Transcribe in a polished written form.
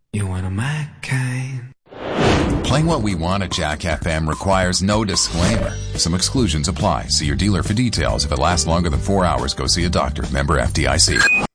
You one of my kind. Playing what we want at Jack FM requires no disclaimer. Some exclusions apply. See your dealer for details. If it lasts longer than 4 hours, go see a doctor. Member FDIC.